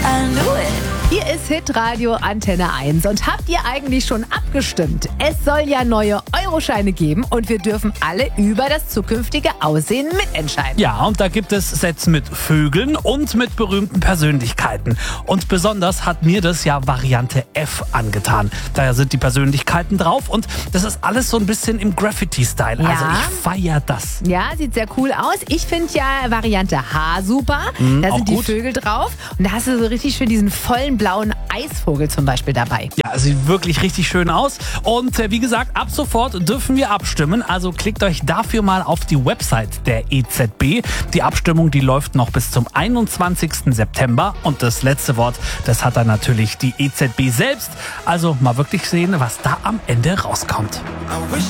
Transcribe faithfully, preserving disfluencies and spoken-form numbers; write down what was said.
I knew it. Hier ist Hitradio Antenne eins und habt ihr eigentlich schon abgestimmt? Es soll ja neue Euroscheine geben und wir dürfen alle über das zukünftige Aussehen mitentscheiden. Ja, und da gibt es Sets mit Vögeln und mit berühmten Persönlichkeiten. Und besonders hat mir das ja Variante F angetan. Da sind die Persönlichkeiten drauf und das ist alles so ein bisschen im Graffiti-Style. Ja. Also ich feiere das. Ja, sieht sehr cool aus. Ich finde ja Variante H super. Mhm, da auch sind die gut. Vögel drauf und da hast du so richtig schön diesen vollen blauen Eisvogel zum Beispiel dabei. Ja, sieht wirklich richtig schön aus. Und äh, wie gesagt, ab sofort dürfen wir abstimmen. Also klickt euch dafür mal auf die Website der E Z B. Die Abstimmung, die läuft noch bis zum einundzwanzigsten September. Und das letzte Wort, das hat dann natürlich die E Z B selbst. Also mal wirklich sehen, was da am Ende rauskommt.